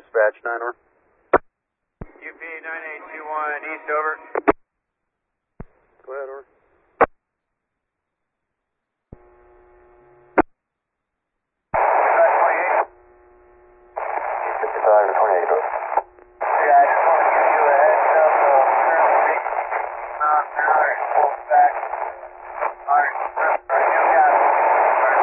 dispatch, 9 over. UP 9821 East, over. Go ahead, over. East 55 to 28, over. Yeah, I just want to give you a heads up. Currently, not 0 back.